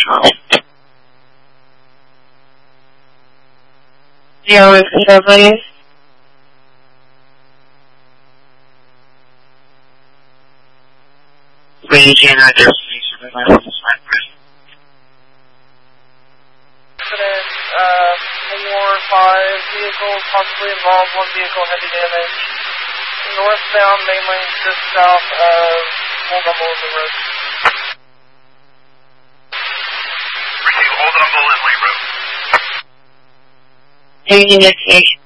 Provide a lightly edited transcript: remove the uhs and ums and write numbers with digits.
Zero please. Region or destination of my Incident, 4 or 5 vehicles possibly involved, 1 vehicle heavy damage. Northbound main lane just south of Old Dumble Road. Receive Old Dumble Road. Union destination